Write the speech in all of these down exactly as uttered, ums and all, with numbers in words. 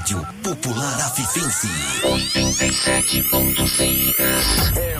Rádio Popular Afifense. oitenta e sete ponto seis É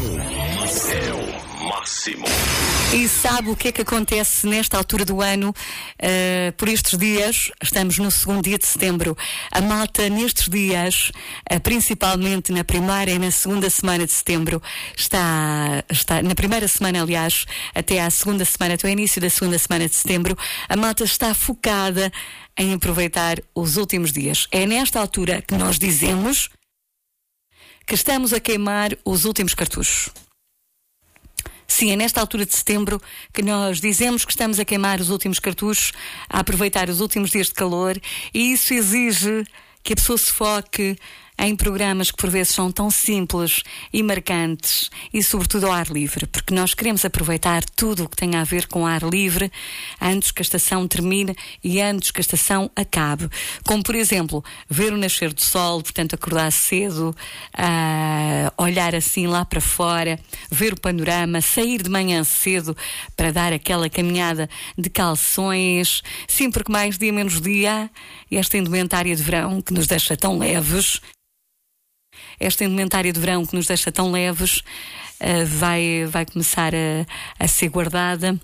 o máximo. E sabe o que é que acontece nesta altura do ano? Uh, por estes dias, estamos no segundo dia de setembro. A malta nestes dias, uh, principalmente na primeira e na segunda semana de setembro, está, está na primeira semana, aliás, até à segunda semana, até o início da segunda semana de setembro, a malta está focada em aproveitar os últimos dias. É nesta altura que nós dizemos que estamos a queimar os últimos cartuchos. Sim, é nesta altura de setembro que nós dizemos que estamos a queimar os últimos cartuchos, a aproveitar os últimos dias de calor, e isso exige que a pessoa se foque em programas que por vezes são tão simples e marcantes e sobretudo ao ar livre, porque nós queremos aproveitar tudo o que tem a ver com ar livre antes que a estação termine e antes que a estação acabe. Como por exemplo, ver o nascer do sol, portanto acordar cedo, uh, olhar assim lá para fora, ver o panorama, sair de manhã cedo para dar aquela caminhada de calções, sim, porque mais dia menos dia, esta indumentária de verão que nos deixa tão leves, esta indumentária de verão que nos deixa tão leves, uh, vai, vai começar a, a ser guardada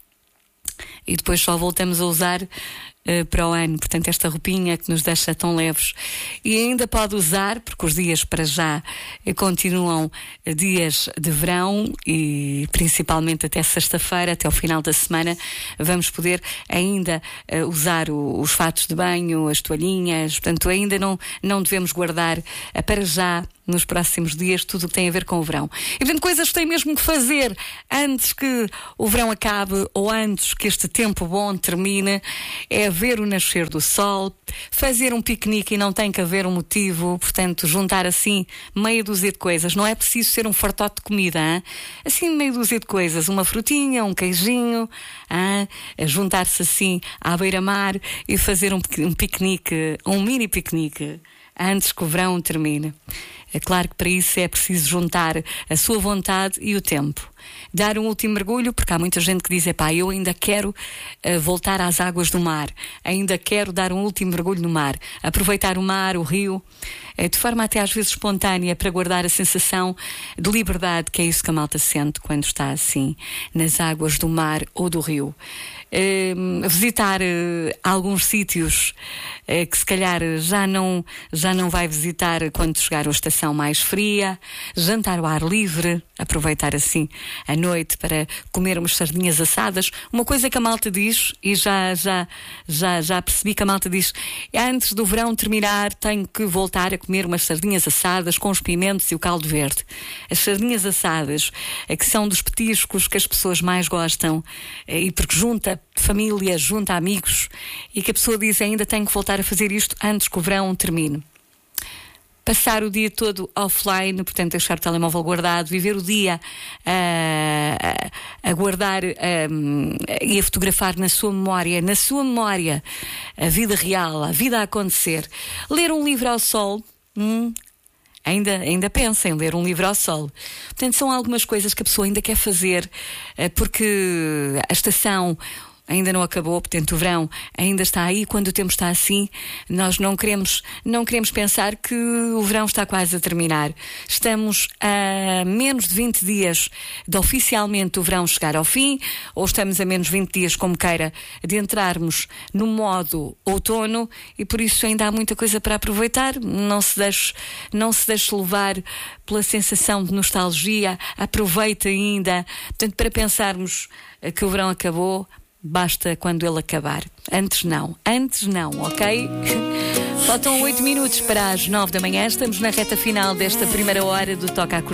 e depois só voltamos a usar uh, para o ano. Portanto, esta roupinha que nos deixa tão leves. E ainda pode usar, porque os dias para já uh, continuam uh, dias de verão e principalmente até sexta-feira, até ao final da semana, vamos poder ainda uh, usar o, os fatos de banho, as toalhinhas. Portanto, ainda não, não devemos guardar uh, para já, nos próximos dias, tudo o que tem a ver com o verão. E, portanto, coisas que tem mesmo que fazer antes que o verão acabe ou antes que este tempo bom termine é ver o nascer do sol, fazer um piquenique e não tem que haver um motivo, portanto, juntar assim meia dúzia de coisas. Não é preciso ser um fartote de comida, hein? Assim meia dúzia de coisas, uma frutinha, um queijinho, hein? Juntar-se assim à beira-mar e fazer um, um piquenique, um mini piquenique antes que o verão termine. É claro que para isso é preciso juntar a sua vontade e o tempo. Dar um último mergulho, porque há muita gente que diz, epá, eu ainda quero uh, voltar às águas do mar, ainda quero dar um último mergulho no mar, aproveitar o mar, o rio, uh, de forma até às vezes espontânea, para guardar a sensação de liberdade, que é isso que a malta sente quando está assim, nas águas do mar ou do rio. Uh, visitar uh, alguns sítios uh, que se calhar já não, já não vai visitar quando chegar a estação mais fria, jantar ao ar livre, aproveitar assim a noite para comer umas sardinhas assadas. Uma coisa que a malta diz, e já, já, já, já percebi que a malta diz, antes do verão terminar tenho que voltar a comer umas sardinhas assadas com os pimentos e o caldo verde. As sardinhas assadas, que são dos petiscos que as pessoas mais gostam, e porque junta família, junta amigos, e que a pessoa diz, ainda tenho que voltar a fazer isto antes que o verão termine. Passar o dia todo offline, portanto deixar o telemóvel guardado, viver o dia uh, a, a guardar um, e a fotografar na sua memória, na sua memória, a vida real, a vida a acontecer. Ler um livro ao sol, hum, ainda, ainda pensa em ler um livro ao sol. Portanto, são algumas coisas que a pessoa ainda quer fazer, uh, porque a estação ainda não acabou, portanto o verão ainda está aí. Quando o tempo está assim, nós não queremos, não queremos pensar que o verão está quase a terminar. Estamos a menos de vinte dias de oficialmente o verão chegar ao fim, ou estamos a menos de vinte dias, como queira, de entrarmos no modo outono, e por isso ainda há muita coisa para aproveitar. Não se deixe, não se deixe levar pela sensação de nostalgia. Aproveite ainda, portanto, para pensarmos que o verão acabou. Basta quando ele acabar. Antes não. Antes não, ok? Faltam oito minutos para as nove da manhã. Estamos na reta final desta primeira hora do Toca a Acordar.